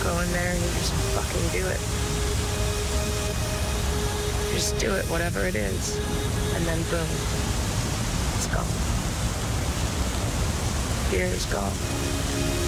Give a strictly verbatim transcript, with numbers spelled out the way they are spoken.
go in there and you just fucking do it. Just do it, whatever it is. And then boom, it's gone. Fear is gone.